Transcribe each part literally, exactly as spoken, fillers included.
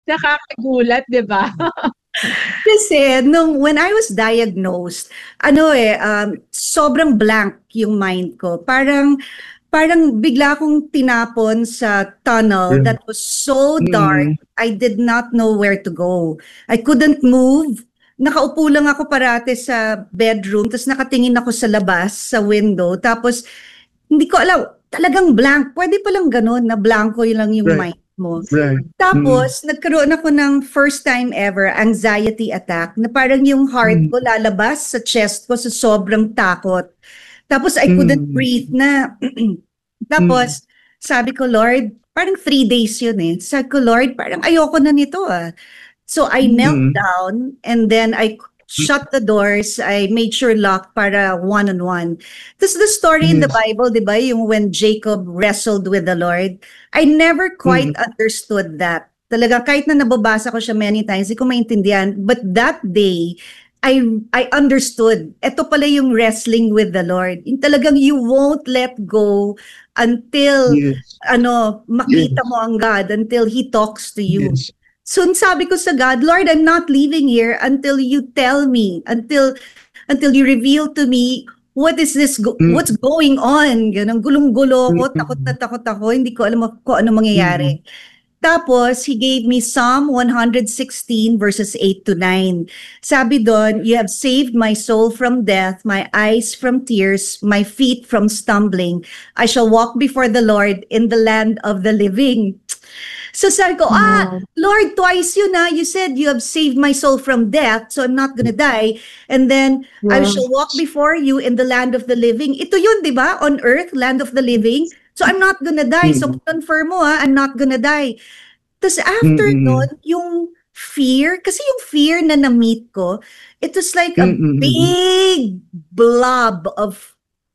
Nakakagulat, di ba? Kasi nung when I was diagnosed, ano eh, um, sobrang blank yung mind ko. Parang parang bigla akong tinapon sa tunnel that was so dark. Mm. I did not know where to go. I couldn't move. Nakaupo lang ako parate sa bedroom, tapos nakatingin ako sa labas, sa window. Tapos hindi ko alam, talagang blank. Pwede palang ganun, na blanco yun lang yung Right. mind mo. Right. Mm. Tapos, nagkaroon ako ng first time ever anxiety attack na parang yung heart Mm. ko lalabas sa chest ko sa sobrang takot. Tapos, I couldn't Mm. breathe na. Tapos, sabi ko, Lord, parang three days yun eh. Sabi ko, Lord, parang ayoko na nito ah. So, I knelt Mm. down and then I shut the doors. I made sure locked para one-on-one. Tapos the story in the Yes. Bible, di ba, yung when Jacob wrestled with the Lord, I never quite understood that. Talaga, kahit na nababasa ko siya many times, hindi ko maintindihan. But that day, I I understood. Ito pala yung wrestling with the Lord. Yung talagang you won't let go until Yes. ano makita Yes. mo ang God, until He talks to you. Yes. So sabi ko sa God, Lord, I'm not leaving here until you tell me, until until you reveal to me what is this, go- Mm. what's going on. Ganun, gulong-gulo ko, Mm. takot na takot ako, hindi ko alam kung ano mangyayari. Tapos, He gave me Psalm one sixteen verses eight to nine. Sabi doon, you have saved my soul from death, my eyes from tears, my feet from stumbling. I shall walk before the Lord in the land of the living. So sabi ko, ah, Lord, twice yun na. You said you have saved my soul from death, so I'm not gonna die. And then, I Wow. shall walk before you in the land of the living. Ito yun, di ba? On earth, land of the living. So I'm not gonna die. So confirm mo ha, I'm not gonna die. Tapos after Mm-mm. nun, yung fear, kasi yung fear na na-meet ko, it was like a Mm-mm. big blob of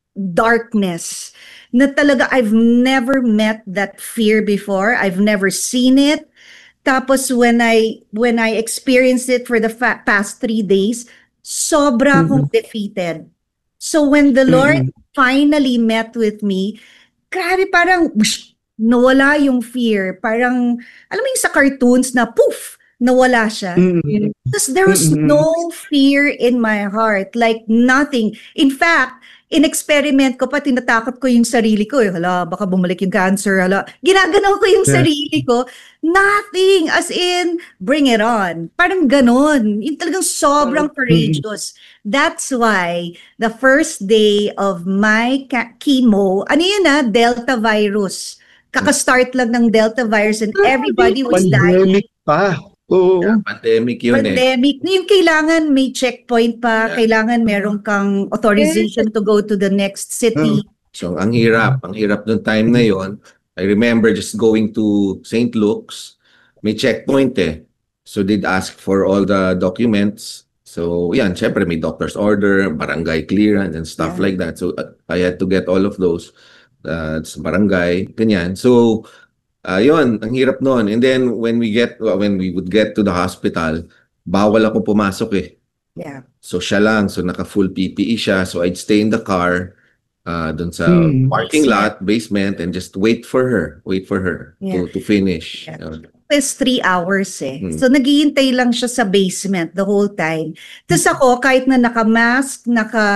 darkness na talaga I've never met that fear before. I've never seen it. Tapos when I when I experienced it for the fa- past three days, sobra akong defeated. So when the Lord finally met with me, grabe parang whoosh, nawala yung fear. Parang, alam mo yung sa cartoons na poof, nawala siya. Mm-mm. Because there was Mm-mm. no fear in my heart, like nothing. In fact, in-experiment ko pa, tinatakot ko yung sarili ko. Eh, hala, baka bumalik yung cancer. Hala, ginaganaw ko yung Yeah. sarili ko. Nothing, as in, bring it on. Parang ganon. Yung talagang sobrang courageous. That's why, the first day of my ca- chemo, ano yun na, Delta virus. Kaka-start lang ng Delta virus and everybody was dying. Pandemic pa. Oo. Pandemic yun eh. Pandemic. Yung kailangan may checkpoint pa, Yeah. kailangan meron kang authorization to go to the next city. So, ang hirap. Ang hirap nung time na yon. I remember just going to Saint Luke's. May checkpoint eh. So, did ask for all the documents. So, yan. Syempre, may doctor's order, barangay clearance, and stuff Yeah. like that. So, uh, I had to get all of those. Uh, sa barangay, ganyan. So, uh, yun, ang hirap nun. And then, when we get, uh, when we would get to the hospital, bawal ako pumasok eh. Yeah. So, siya lang. So, naka-full P P E siya. So, I'd stay in the car, uh, dun sa Hmm. parking lot, basement, and just wait for her. Wait for her Yeah. to, to finish. Yeah. Yun. It's three hours eh. Hmm. So, naghihintay lang siya sa basement the whole time. Tapos ako, kahit na naka-mask,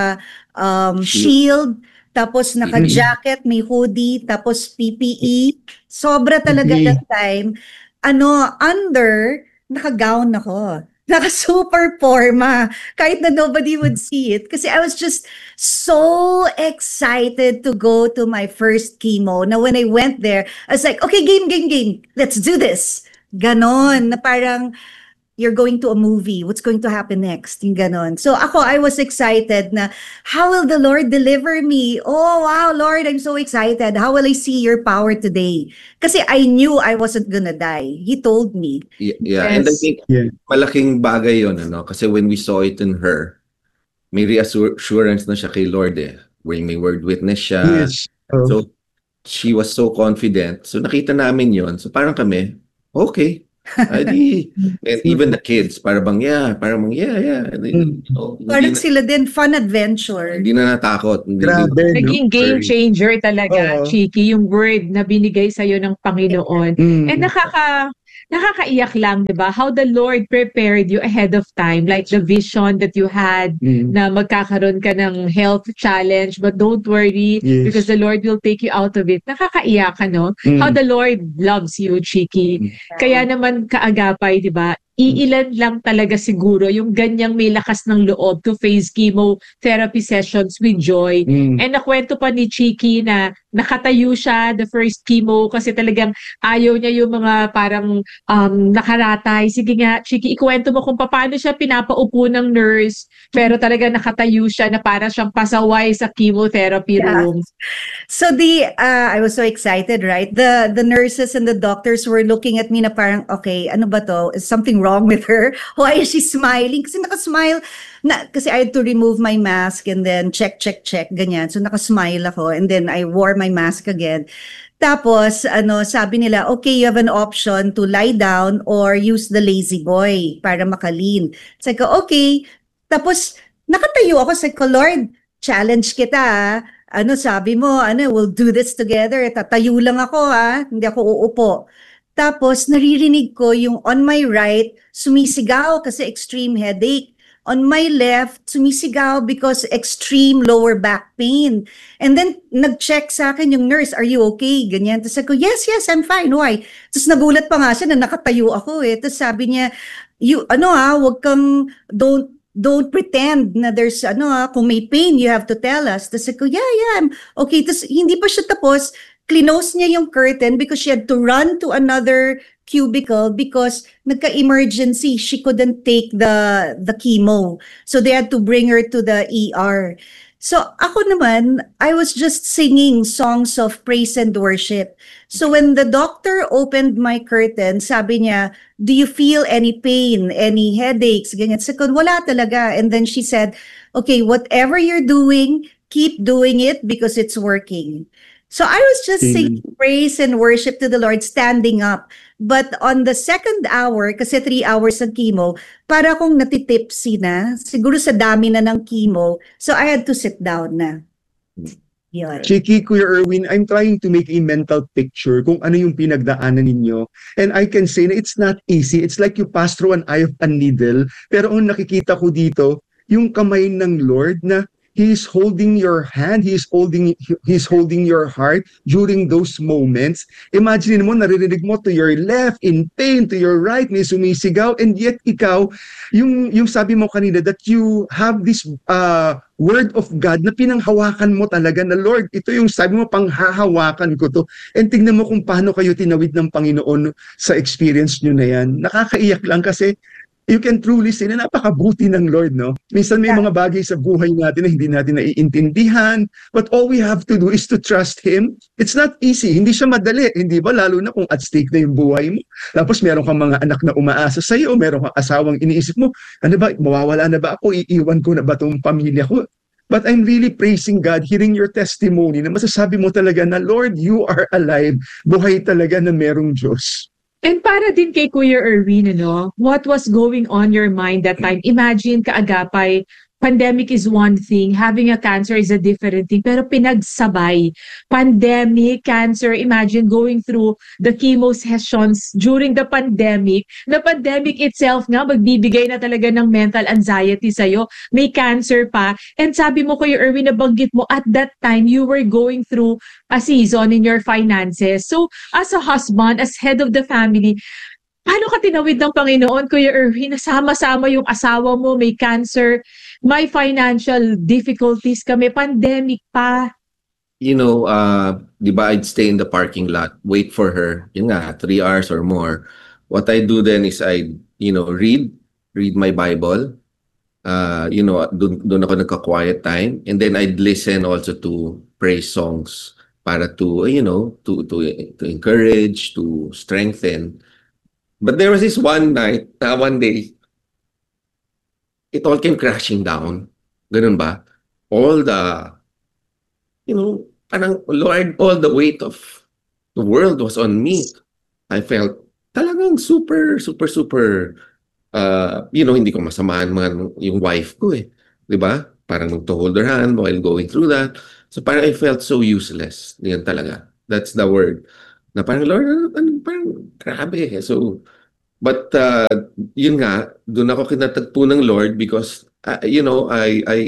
naka-shield, tapos naka-jacket, may hoodie, tapos P P E, sobra talaga Mhm. that time. Ano, under, naka-gown ako. Naka-super forma. Kahit na nobody would see it. Kasi I was just so excited to go to my first chemo. Na when I went there, I was like, okay, game, game, game. Let's do this. Ganon. Na parang, you're going to a movie. What's going to happen next? Yung ganon. So ako, I was excited na, how will the Lord deliver me? Oh, wow, Lord, I'm so excited. How will I see your power today? Kasi I knew I wasn't gonna die. He told me. Y- Yeah, and I Yes. think Yeah. malaking bagay yun, ano? Kasi when we saw it in her, may reassurance na siya kay Lord eh. When may word witness siya. Yes. Oh. So, she was so confident. So, nakita namin yon. So, parang kami, okay. Adi. And even the kids, parang bang, yeah, parang bang, yeah, yeah. You know, Parang hindi, sila din, fun na, adventure. hindi na natakot. Hindi, Grabe, no? Naging game Very- changer talaga, Oo. Chiki, yung word na binigay sa'yo ng Panginoon. Mm. And nakaka nakakaiyak lang, di ba? How the Lord prepared you ahead of time. Like the vision that you had Mm. na magkakaroon ka ng health challenge, but don't worry Yes. because the Lord will take you out of it. Nakakaiyak, ano? Mm. How the Lord loves you, Chiki. Mm. Kaya naman kaagapay, di ba? Iilan lang talaga siguro yung ganyang may lakas ng loob to face chemotherapy sessions with joy. Mm. And nakwento pa ni Chiki na nakatayo siya the first chemo kasi talagang ayaw niya yung mga parang um, nakaratay. Sige nga, Chiki, ikwento mo kung paano siya pinapaupo ng nurse pero talaga nakatayo siya na para siyang pasaway sa chemotherapy Yeah. room. So the uh, I was so excited, right? The the nurses and the doctors were looking at me na parang, okay, ano ba to? Is something wrong with her? Why is she smiling? Kasi nakasmile na, kasi I had to remove my mask and then check, check, check, ganyan. So nakasmile ako and then I wore my mask again. Tapos, ano, sabi nila, okay, you have an option to lie down or use the lazy boy para makalin. Sabi ko, okay. Tapos, nakatayo ako. Sabi ko, Lord, challenge kita, ah. Ano, sabi mo, ano, we'll do this together. Tatayo lang ako, ha. Hindi ako uupo. Tapos, naririnig ko yung on my right, sumisigaw kasi extreme headache. On my left, sumisigaw because extreme lower back pain. And then, nag-check sa akin yung nurse, are you okay? Ganyan. Tapos ako, yes, yes, I'm fine. Why? Tapos nagulat pa nga siya na nakatayo ako eh. Tapos sabi niya, you, ano ha, wag kang, don't, don't pretend na there's, ano ha, kung may pain, you have to tell us. Tapos ako, yeah, yeah, I'm okay. Tapos hindi pa siya tapos, clinose niya yung curtain because she had to run to another cubicle because nagka-emergency. She couldn't take the the chemo. So they had to bring her to the E R. So ako naman, I was just singing songs of praise and worship. So when the doctor opened my curtain, sabi niya, do you feel any pain, any headaches? Ganyan. So wala talaga. And then she said, okay, whatever you're doing, keep doing it because it's working. So I was just Amen. singing praise and worship to the Lord standing up. But on the second hour, kasi three hours ng chemo, para akong natitipsy na, siguro sa dami na ng chemo, so I had to sit down na. Yun. Chiki, Kuya Erwin, I'm trying to make a mental picture kung ano yung pinagdaanan ninyo. And I can say na it's not easy. It's like you pass through an eye of a needle. Pero ang nakikita ko dito, yung kamay ng Lord na He is holding your hand, He is holding, He is holding your heart during those moments. Imagine mo, naririnig mo to your left, in pain, to your right, may sumisigaw, and yet ikaw, yung, yung sabi mo kanina that you have this uh, word of God na pinanghawakan mo talaga na, Lord, ito yung sabi mo, panghahawakan ko to. And tingnan mo kung paano kayo tinawid ng Panginoon sa experience nyo na yan. Nakakaiyak lang kasi you can truly say na napakabuti ng Lord, no? Minsan may Yeah. mga bagay sa buhay natin na hindi natin naiintindihan, but all we have to do is to trust Him. It's not easy. Hindi siya madali. Hindi ba? Lalo na kung at stake na yung buhay mo. Tapos meron kang mga anak na umaasa sa iyo, meron kang asawang iniisip mo, ano ba, mawawala na ba ako? Iiwan ko na ba itong pamilya ko? But I'm really praising God, hearing your testimony na masasabi mo talaga na, Lord, you are alive. Buhay talaga na merong Diyos. And para din kay Kuya Erwin, ano, what was going on your mind that time? Imagine, kaagapay, pandemic is one thing, having a cancer is a different thing, pero pinagsabay. Pandemic, cancer, imagine going through the chemo sessions during the pandemic. The pandemic itself nga, magbibigay na talaga ng mental anxiety sa'yo. May cancer pa. And sabi mo, Kuya Erwin, nabanggit mo, at that time, you were going through a season in your finances. So, as a husband, as head of the family, paano ka tinawid ng Panginoon, Kuya Erwin? Nasama-sama yung asawa mo, may cancer, may financial difficulties kami, pandemic pa. You know, uh, di ba, I'd stay in the parking lot, wait for her, yun nga, three hours or more. What I do then is I, you know, read, read my Bible. Uh, you know, dun, dun ako nagka-quiet time. And then I'd listen also to praise songs para to, you know, to, to, to encourage, to strengthen. But there was this one night, uh, one day, it all came crashing down. Ganun ba? All the, you know, parang, Lord, all the weight of the world was on me. I felt talagang super, super, super, uh, you know, hindi ko masamahan mga yung wife ko eh. Di ba? Parang to hold her hand while going through that. So parang I felt so useless. Yan talaga. That's the word. Na parang, Lord, ano, ano, parang grabe. So, but uh, yun nga, doon ako kinatagpo ng Lord because, uh, you know, I, I,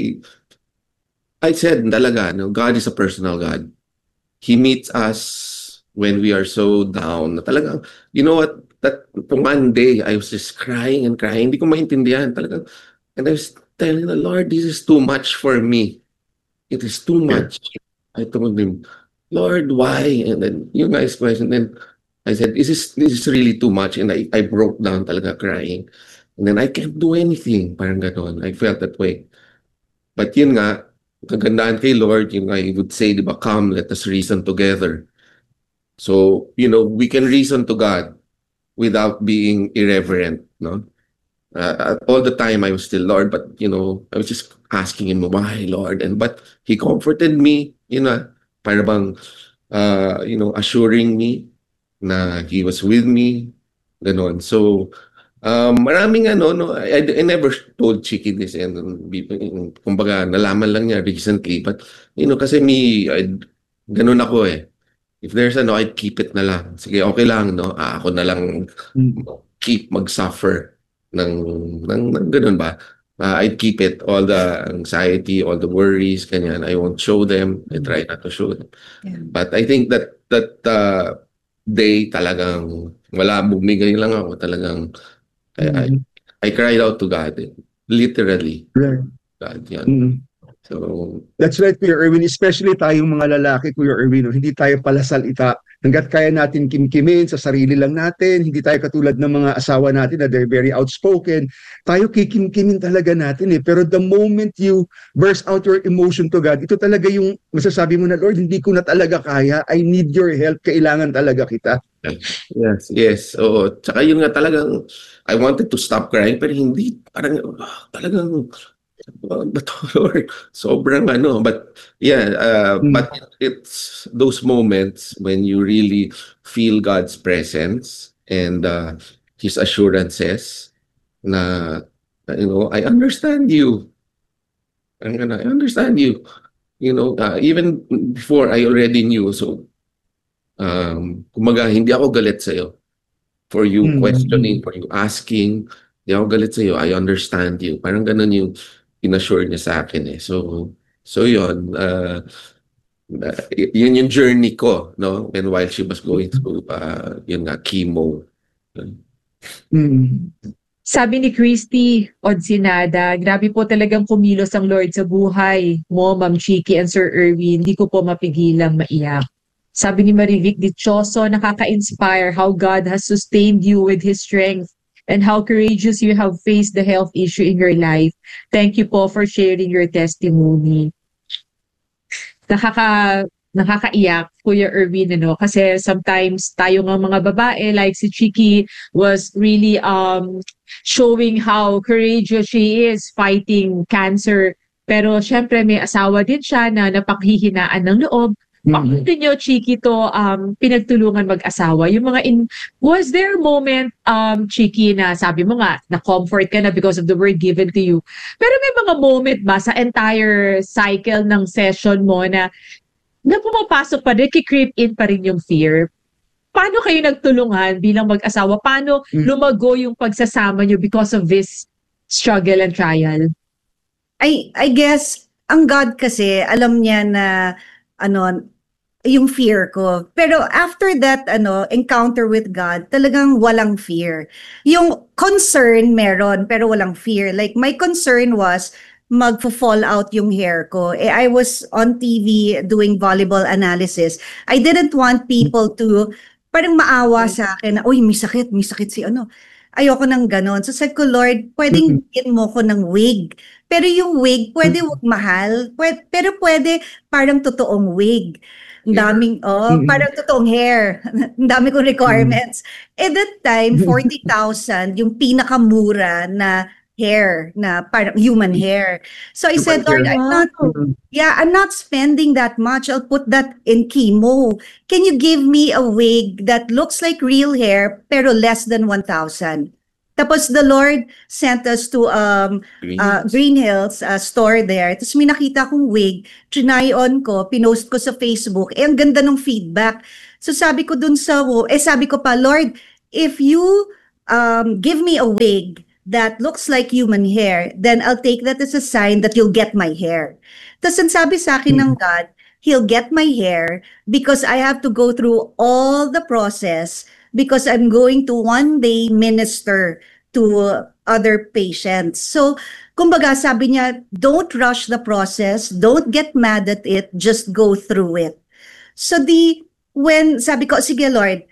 I said talaga, no, God is a personal God. He meets us when we are so down. Talagang, you know what, that one day, I was just crying and crying. Hindi ko maintindihan. Talagang, and I was telling the Lord, this is too much for me. It is too much. I told him, Lord, why? And then, yung nice question, then I said, this is, this is really too much. And I, I broke down talaga crying. And then I can't do anything. Parang ganon. I felt that way. But yun nga, kagandaan kay Lord, yung I would say, di ba, come, let us reason together. So, you know, we can reason to God without being irreverent, no? Uh, all the time I was still, Lord, but, you know, I was just asking him, why, Lord? And, but he comforted me, you know, para bang, uh, you know, assuring me na he was with me, ganon. So, Um, maraming ano, no, I, I never told Chiki this, and um, kumbaga nalaman lang niya recently, but you know, kasi me, I, ganun ako eh. If there's ano, I'd keep it na lang. Sige, okay lang, no? Ah, ako na lang keep mag-suffer ng, ng, ng ganun ba? Uh, I'd keep it, all the anxiety, all the worries, kanyan. I won't show them. I try not to show them. Yeah. But I think that that uh, day talagang wala, bumigay lang ako talagang I, I, I cried out to God, literally. Right. God, yan. Mm. So, That's right, Kuya Erwin. Especially tayong mga lalaki, Kuya Erwin. No? Hindi tayo palasalita. Hanggat kaya natin kimkimin sa sarili lang natin, hindi tayo katulad ng mga asawa natin na they're very outspoken. Tayo kikimkimin talaga natin eh. Pero the moment you burst out your emotion to God, ito talaga yung masasabi mo na, Lord, hindi ko na talaga kaya. I need your help. Kailangan talaga kita. yes, yes. Oo. Tsaka yun nga talagang, I wanted to stop crying, pero hindi, parang, oh, talagang, oh, but Lord, sobrang ano, but yeah, uh, mm. but it's those moments when you really feel God's presence and uh, His assurances na, you know, I understand you. I understand you. You know, uh, even before I already knew, so, um, kumaga, hindi ako galit sa'yo. For you mm-hmm. questioning, for you asking, hindi ako galit sa'yo, I understand you. Parang ganun yung inassure niya sa akin eh. So, so yun, uh, uh, yun yung journey ko, no? And while she was going through, uh, yun nga, chemo. Mm. Sabi ni Christy Odsinada, grabe po talagang kumilos ang Lord sa buhay mo, Ma'am Chiki and Sir Erwin. Hindi ko po mapigilang maiyak. Sabi ni Marivic Dichoso, nakaka-inspire how God has sustained you with His strength and how courageous you have faced the health issue in your life. Thank you po for sharing your testimony. Nakaka, nakakaiyak, Kuya Erwin, ano? Kasi sometimes tayo ng mga babae, like si Chiki, was really um showing how courageous she is fighting cancer. Pero syempre may asawa din siya na napakhihinaan ng loob. Bakit mm-hmm. nyo, Chiki, to um, pinagtulungan mag-asawa? Yung mga in... Was there a moment, um, Chiki, na sabi mo nga, na-comfort ka na because of the word given to you? Pero may mga moment ba sa entire cycle ng session mo na na pumapasok pa rin, ki-creep in pa rin yung fear? Paano kayo nagtulungan bilang mag-asawa? Paano mm-hmm. lumago yung pagsasama nyo because of this struggle and trial? I, I guess, ang God kasi, alam niya na ano, yung fear ko. Pero after that ano encounter with God, talagang walang fear. Yung concern meron, pero walang fear. Like my concern was magfo-fall out yung hair ko. Eh, I was on T V doing volleyball analysis. I didn't want people to parang maawa sa akin na, uy, may sakit, may sakit si ano. Ayoko nang ganon. So said ko, Lord, pwedeng bigyan mo ko ng wig. Pero yung wig, pwede wag mahal. Pwede, pero pwede parang totoong wig. Ang daming, oh, mm-hmm. parang totoong hair. Ang dami kong requirements. Mm-hmm. At that time, forty thousand, yung pinakamura na hair, na parang human hair. So I said, Lord, I'm not, yeah, I'm not spending that much. I'll put that in chemo. Can you give me a wig that looks like real hair, pero less than one thousand? Tapos the Lord sent us to um Green uh, Hills. Green Hills uh, store there. Tapos may nakita akong wig, trinay on ko, pinost ko sa Facebook. Eh, ang ganda ng feedback. So sabi ko dun sa, eh sabi ko pa, Lord, if you um, give me a wig that looks like human hair, then I'll take that as a sign that you'll get my hair. Tapos ang sabi sa akin ng God, He'll get my hair because I have to go through all the process because I'm going to one day minister to other patients. So, kumbaga sabi niya, don't rush the process, don't get mad at it, just go through it. So the, when, sabi ko, sige Lord,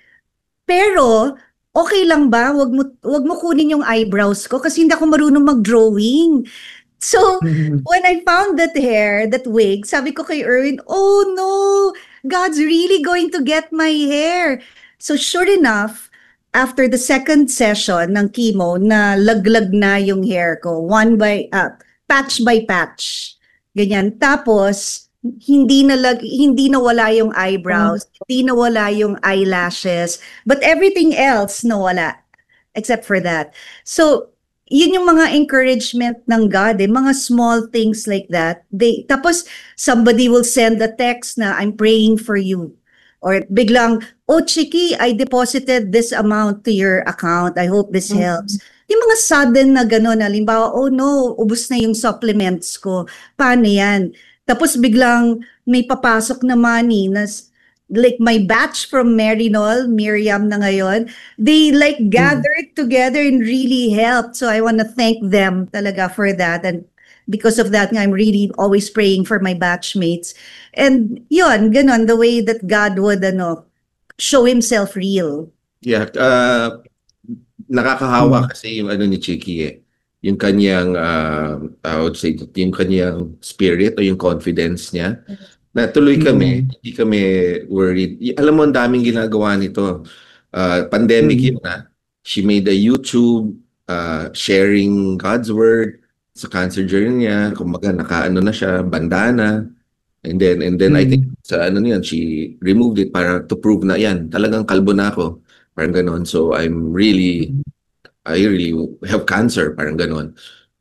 pero, okay lang ba? Wag mo, wag mo kunin yung eyebrows ko kasi hindi ako marunong mag-drawing. So, when I found that hair, that wig, sabi ko kay Erwin, oh no, God's really going to get my hair. So, sure enough, after the second session ng chemo, na laglag na yung hair ko, one by, uh, patch by patch. Ganyan. Tapos, hindi na lag, hindi nawala yung eyebrows, hindi nawala yung eyelashes, but everything else nawala except for that. So, yun yung mga encouragement ng God, eh, mga small things like that. They, tapos, somebody will send a text na, I'm praying for you. Or biglang, oh, Chiki, I deposited this amount to your account. I hope this Mm-hmm. helps. Yung mga sudden na gano'n, halimbawa, oh no, ubos na yung supplements ko. Paano yan? Tapos biglang may papasok na money na like my batch from Merinol, Miriam na ngayon, they like gathered together and really helped. So I want to thank them talaga for that. And because of that, I'm really always praying for my batchmates. And yun, ganon, the way that God would ano, show Himself real. Yeah, uh, nakakahawa kasi yung ano ni Chiki eh. Yung kanyang, uh, I would say, yung kanyang spirit o yung confidence niya. Na tuloy kami, hindi kami worried. Y- Alam mo, ang daming ginagawa nito. Uh, pandemic Mm. yun na. She made a YouTube uh, sharing God's Word sa cancer journey niya. Kumbaga, nakaano na siya, bandana. And then, and then I think sa ano niyan, she removed it para to prove na yan. Talagang kalbo na ako. Parang ganon. So, I'm really, I really have cancer. Parang ganon.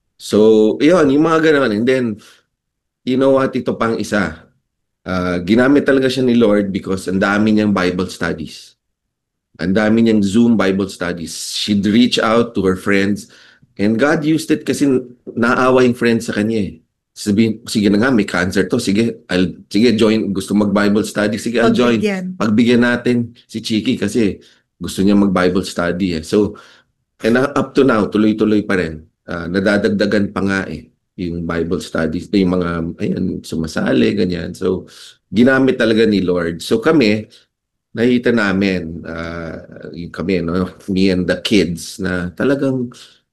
So, yun, yung mga ganon. And then, you know what, ito pang isa. Uh, ginamit talaga siya ni Lord because ang dami niyang Bible studies. Ang dami niyang Zoom Bible studies. She'd reach out to her friends and God used it kasi naawa yung friends sa kanya eh. Sabihin, sige na nga, may cancer to. Sige, I'll, sige, join. Gusto mag-Bible study. Sige, I'll join. Pagbigyan. Pagbigyan natin si Chiki kasi gusto niya mag-Bible study eh. So, and uh, up to now, tuloy-tuloy pa rin. Uh, nadadagdagan pa nga eh. Yung Bible studies, yung mga, ayan, sumasali, ganyan. So, ginamit talaga ni Lord. So, kami, nakita namin, uh, yung kami, no, me and the kids, na talagang,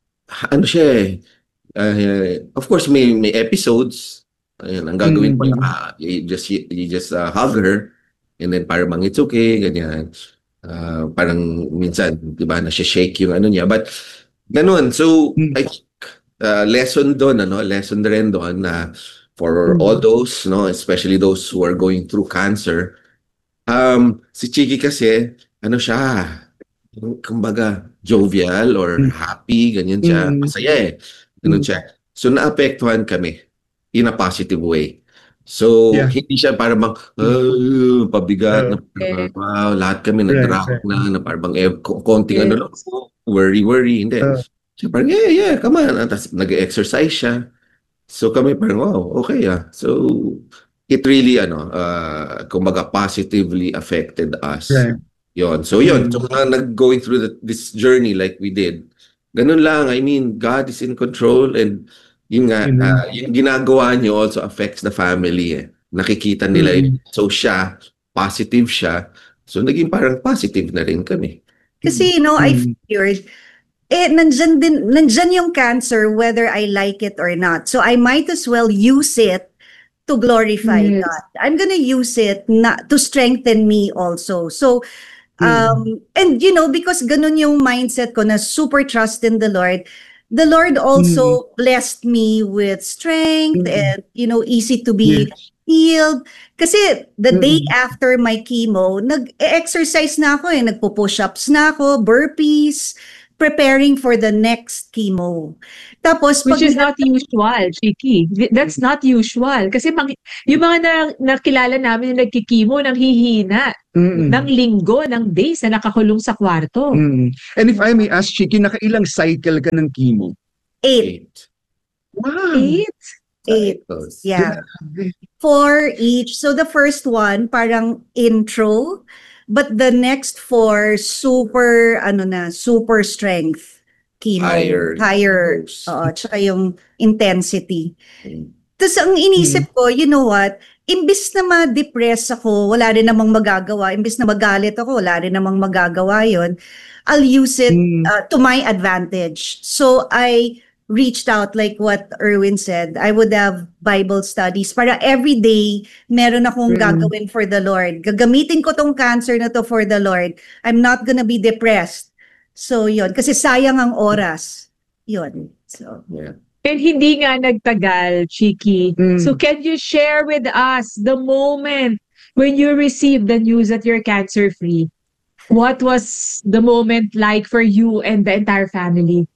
ano siya eh, uh, of course, may, may episodes, ayan, ang gagawin mo, Mm. uh, you just, you just uh, hug her, and then parang mang, it's okay, ganyan. Uh, parang minsan, di ba, nasi-shake yung ano niya. But, ganun. So, Mm. I Uh, lesson doon, ano, lesson rin doon na for all those, no, especially those who are going through cancer, um, si Chiki kasi, ano siya, kumbaga, jovial or Mm. happy, ganyan siya, Mm. masaya eh, ganun Mm. siya. So, naapektuhan kami in a positive way. So, Yeah. hindi siya para bang, uh, pabigat, na, Yeah. wow, lahat kami Right, nag-drag right. na, na parang bang, eh, ko- konting ano Yes. lang, worry-worry, hindi. Uh, Siya parang, yeah, yeah, come on. Tapos nag-exercise siya. So kami parang, wow, okay ah. So it really, ano, uh, kumbaga positively affected us. Right. Yon. So yun, Mm. so mga nag-going through the, this journey like we did, ganun lang. I mean, God is in control and yun nga, Amen. uh, yung ginagawa niyo also affects the family eh. Nakikita nila yun. So siya, positive siya. So naging parang positive na rin kami. Kasi, you know, I Mm. figured, eh, nandyan din, nandyan yung cancer whether I like it or not. So I might as well use it to glorify Yes. God. I'm gonna use it not to strengthen me also. So, um, and you know, because ganun yung mindset ko na super trust in the Lord, the Lord also blessed me with strength Mm. and, you know, easy to be Yes. healed. Kasi the day Mm. after my chemo, nag-exercise na ako eh. Nagpo-push-ups na ako, burpees. preparing for the next chemo. Tapos, Which pag is not usual, Chiki. That's not usual. Kasi mang, yung mga na, nakilala namin na nagkikimo nang hihina, Mm-mm. ng linggo, ng days na nakakulong sa kwarto. Mm. And if I may ask, Chiki, nakailang cycle ka ng chemo? eight. Eight. Wow! Eight? Eight. Cycles. Yeah. Grabe. Four each. So the first one, parang intro. But the next four, super, ano na, super strength. Chemo. Higher Higher. dose. Oo, tsaka yung intensity. Mm. Tapos ang inisip ko, you know what? Imbis na ma-depress ako, wala rin namang magagawa. Imbis na magalit ako, wala rin namang magagawa yon. I'll use it Mm. uh, to my advantage. So I reached out like what Erwin said. I would have Bible studies para every day meron akong Mm. gagawin for the Lord. Gagamitin ko tong cancer na to for the Lord. I'm not gonna be depressed. So yon, kasi sayang ang oras. Yon. So Yeah. And hindi nga nagtagal, Chiki. Mm. So can you share with us the moment when you received the news that you're cancer-free? What was the moment like for you and the entire family?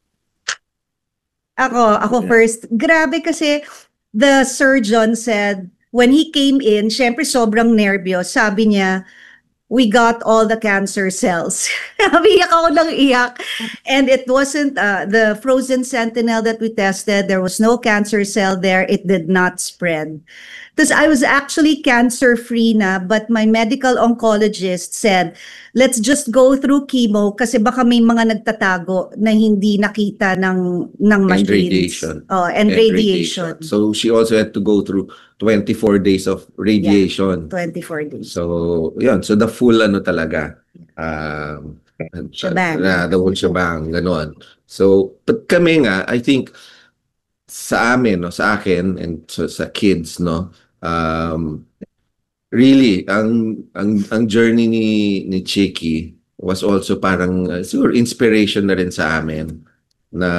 Ako, ako Yeah. first. Grabe kasi the surgeon said, when he came in, syempre sobrang nervyos. Sabi niya, we got all the cancer cells. Iyak ako ng iyak. And it wasn't uh, the frozen sentinel that we tested. There was no cancer cell there. It did not spread. Because I was actually cancer-free na, but my medical oncologist said, let's just go through chemo kasi baka may mga nagtatago na hindi nakita ng, ng And machines. radiation. Oh, and, And radiation. So she also had to go through twenty-four days of radiation. twenty-four days. So, yun. So, the full ano talaga. Um, Shebang. Na, the whole shebang. Ganon. So, but kami nga, I think, sa amin, no, sa akin, and so, sa kids, no, um, really, ang, ang, ang journey ni, ni Chiki was also parang, uh, siguro, inspiration na rin sa amin. Na,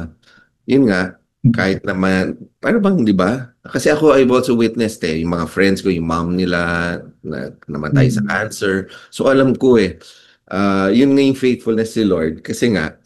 yun nga, kahit naman, paano bang, di ba? Kasi ako, I've also witnessed eh, yung mga friends ko, yung mom nila, na namatay sa cancer. So, alam ko eh, uh, yun nga yung faithfulness ni Lord. Kasi nga,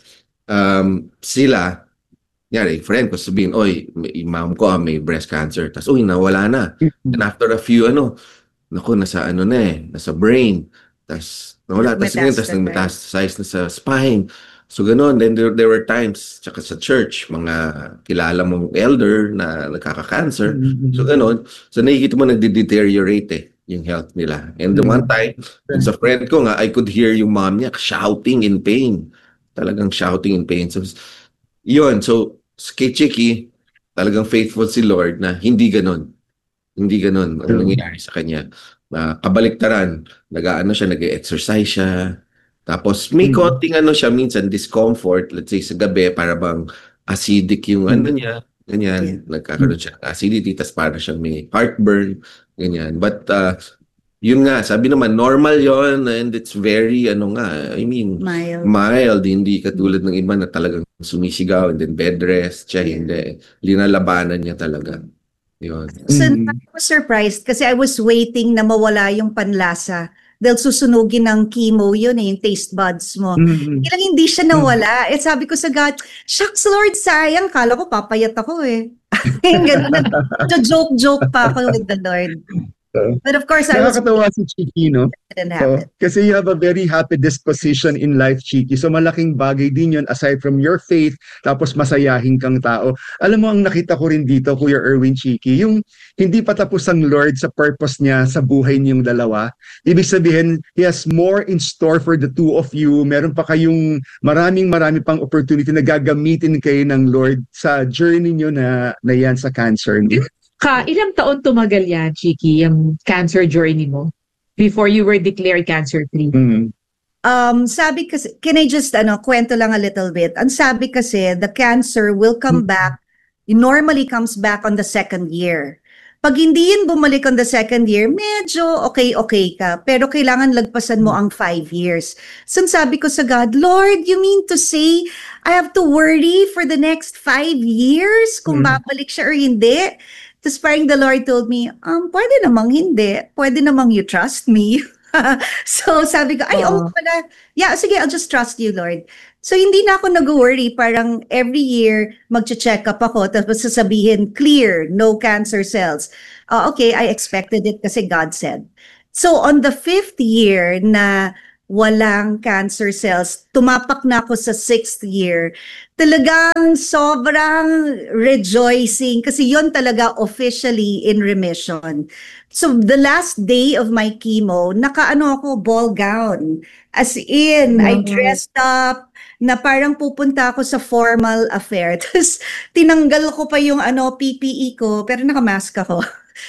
um, sila, yari, friend ko sabihin, oy, may, mom ko ah, may breast cancer. Tapos, uy, nawala na. And after a few, ano, naku, nasa ano na eh, nasa brain. Tapos, nawala. Tapos, ngayon, tapos nag-metastasize na sa spine. So, ganun. Then, there, there were times, tsaka sa church, mga kilala mong elder na nagkaka-cancer. So, ganun. So, nakikita mo nagde-deteriorate eh, yung health nila. And the one time, sa friend ko nga, I could hear yung mom niya shouting in pain. Talagang shouting in pain. So, yun. So, kay Chiki, talagang faithful si Lord na hindi ganun. Hindi ganun ang nangyayari sa kanya. Uh, kabaliktaran, nag-ano siya, nag-exercise siya. Tapos may Mm-hmm. konting ano siya, minsan discomfort, let's say sa gabi, para bang acidic yung Mm-hmm. ano niya, ganyan, Yeah. nagkakaroon siya ng acidity, tapos para siyang may heartburn, ganyan. But uh, yun nga, sabi naman, normal yon and it's very, ano nga, I mean, Mild. mild, hindi katulad ng iba na talagang sumisigaw and then bed rest, siya hindi. Linalabanan niya talaga. Yun. So, Mm. I was surprised kasi I was waiting na mawala yung panlasa. Dahil susunugin ng chemo yun eh, yung taste buds mo. Mm. Ilang hindi siya nawala. Eh sabi ko sa God, shucks Lord, sayang. Kala ko papayat ako eh. Ganun na. Joke-joke pa ako with the Lord. But of course, I was Nakakatawa si Chiki, no? didn't So, happen. kasi you have a very happy disposition in life, Chiki. So malaking bagay din yun aside from your faith, tapos masayahin kang tao. Alam mo, ang nakita ko rin dito, Kuya Erwin, Chiki, yung hindi pa tapos ang Lord sa purpose niya sa buhay niyong dalawa. Ibig sabihin, He has more in store for the two of you. Meron pa kayong maraming marami pang opportunity na gagamitin kayo ng Lord sa journey niyo na, na yan sa cancer. No? Ka, ilang taon tumagal yan, Chiki, yung cancer journey mo before you were declared cancer-free? Mm. Um, sabi kasi, can I just, ano, kwento lang a little bit? Ang sabi kasi, the cancer will come back, it normally comes back on the second year. Pag hindi yun bumalik on the second year, medyo okay-okay ka. Pero kailangan lagpasan mo ang five years. So sabi ko sa God, Lord, you mean to say I have to worry for the next five years kung Mm. babalik siya or hindi? Tapos parang the Lord told me, um, pwede namang hindi. Pwede namang you trust me. So sabi ko, ay, oo Oh. pala. Yeah, sige, I'll just trust you, Lord. So hindi na ako nag-worry. Parang every year, mag-check up ako. Tapos sasabihin, clear, no cancer cells. Uh, okay, I expected it kasi God said. So on the fifth year na walang cancer cells, tumapak na ako sa sixth year. Talagang sobrang rejoicing kasi yon talaga officially in remission. So the last day of my chemo, nakaano ako, ball gown. As in, I Wow. dressed up na parang pupunta ako sa formal affair. Tapos tinanggal ko pa yung ano P P E ko, pero nakamask ako.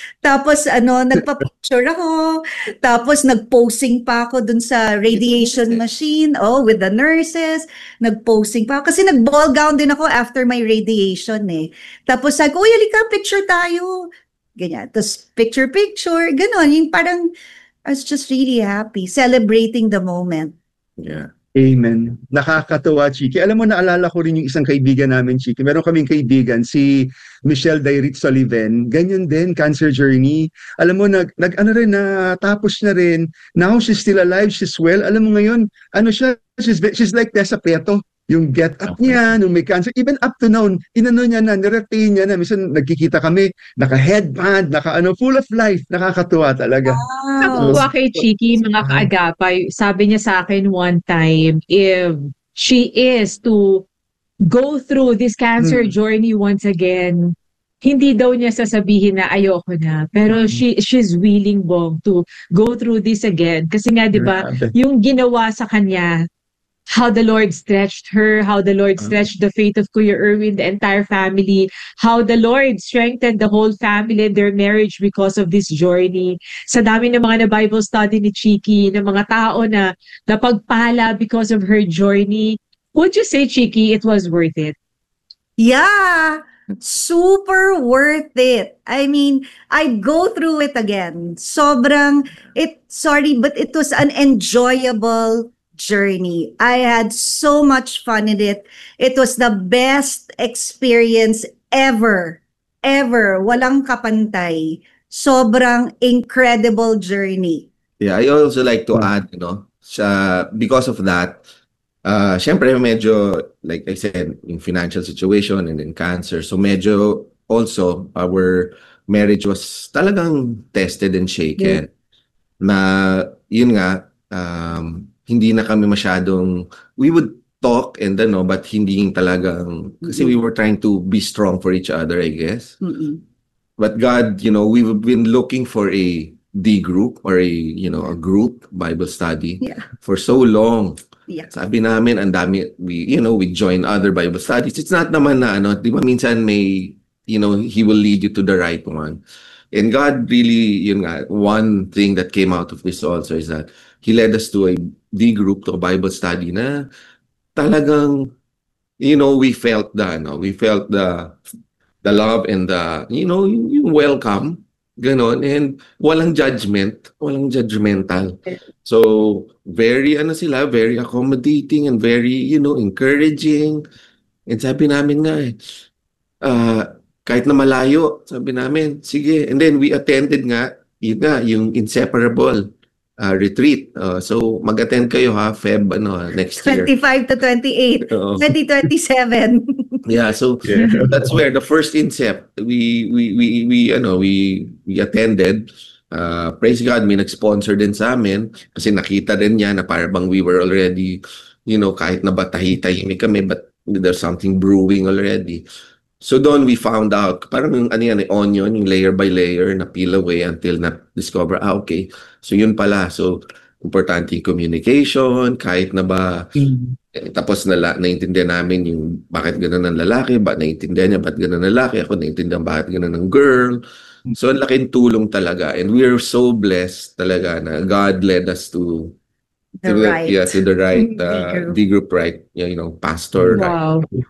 Tapos ano, nagpa-picture ako. Tapos nag-posing pa ako dun sa radiation machine, oh, with the nurses. Nag-posing pa ako. Kasi nag-ball gown din ako after my radiation eh. Tapos sabi ko, uy, halika, picture tayo. Ganyan. Tapos picture-picture, ganon. Yung parang, I was just really happy, celebrating the moment. Yeah. Amen. Nakakatuwa, Chiki. Alam mo, naalala ko rin yung isang kaibigan namin, Chiki. Meron kaming kaibigan, si Michelle Dairit Sullivan. Ganyan din, cancer journey. Alam mo, nag, nag ano rin, natapos na rin. Now, she's still alive, she's well. Alam mo ngayon, ano siya, she's, she's like Tessa Prieto. Yung get up Okay. niya, nung may cancer, even up to now, inano niya na, niretain niya na. Minsan, nagkikita kami, naka-headband, naka-ano, full of life. Nakakatuwa talaga. Wow. Nakukuha kay Chiki, mga kaagapay, sabi niya sa akin one time, if she is to go through this cancer Hmm. journey once again, hindi daw niya sasabihin na ayoko na. Pero Hmm. she she's willing, Bong, to go through this again. Kasi nga, di ba, Grabe. yung ginawa sa kanya, how the Lord stretched her, how the Lord Ah. stretched the faith of Kuya Erwin, the entire family, how the Lord strengthened the whole family and their marriage because of this journey. Sa dami ng mga na-Bible study ni Chiki, ng mga tao na napagpala because of her journey, would you say, Chiki, it was worth it? Yeah, super worth it. I mean, I'd go through it again. Sobrang, it, sorry, but it was an enjoyable journey. I had so much fun in it. It was the best experience ever, ever. Walang kapantay. Sobrang incredible journey. Yeah, I also like to Wow. add, you know, sa, because of that, uh, syempre medyo, like I said, in financial situation and in cancer, so medyo also our marriage was talagang tested and shaken. Na, yun nga, um, hindi na kami masyadong, we would talk and ano, but hindi talagang, kasi we were trying to be strong for each other, I guess. Mm-mm. But God, you know, we've been looking for a D group or a, you know, a group Bible study Yeah. for so long. Yeah. Sabi namin, ang dami, we, you know, we join other Bible studies. It's not naman na, ano, di ba minsan may, you know, He will lead you to the right one. And God really, yun nga, one thing that came out of this also is that He led us to a D group, to a Bible study na talagang, you know, we felt the, ano, we felt the, the love and the, you know, yung, yung welcome, ganon, and walang judgment, walang judgmental. So, very, ano sila, very accommodating and very, you know, encouraging. And sabi namin nga eh, uh, kahit na malayo, sabi namin, sige. And then we attended nga, yun nga, yung inseparable uh, retreat. Uh, so, mag-attend kayo ha, Feb, ano, next year. twenty-five to twenty-eight. Oo. twenty twenty-seven. Yeah, so Yeah. that's where the first incept we we we we ano we we attended. Uh, praise God, may nag-sponsor din sa amin kasi nakita din niya na parang we were already, you know, kahit na ba tahi-tahimik kami, but there's something brewing already. So doon we found out, parang yung ano yan, onion, yung layer by layer na peel away until na discover, ah, okay. So yun pala. So importante yung communication, kahit na ba eh, tapos na naintindihan namin yung bakit gano'n ng lalaki, bakit naintindihan niya bakit gano'n ng lalaki, ako naintindihan bakit gano'n ng girl. So ang laking tulong talaga, and we are so blessed talaga na God led us to The to right. yeah, to the right D uh, group. D group right, you know, pastor right. Wow.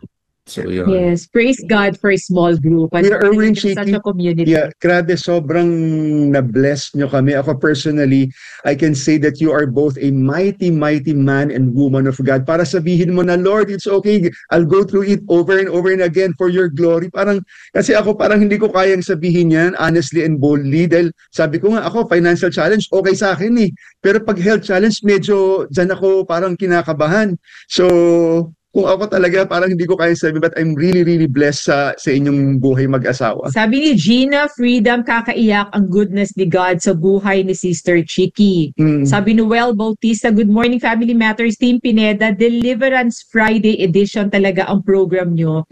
So, yun. Yes, praise God for a small group. And Kuya Erwin, such a Shiki, community. Yeah, grabe, sobrang na-bless nyo kami. Ako personally, I can say that you are both a mighty, mighty man and woman of God. Para sabihin mo na, Lord, it's okay. I'll go through it over and over and again for your glory. Parang, kasi ako parang hindi ko kayang sabihin yan, honestly and boldly. Dahil sabi ko nga, ako, financial challenge, okay sa akin eh. Pero pag health challenge, medyo dyan ako parang kinakabahan. So, kung ako talaga, parang hindi ko kaya sabi, but I'm really, really blessed sa, sa inyong buhay mag-asawa. Sabi ni Gina, freedom, kakaiyak ang goodness ni God sa buhay ni Sister Chiki. Mm. Sabi ni Well Bautista, good morning Family Matters, Team Pineda, Deliverance Friday edition talaga ang program nyo.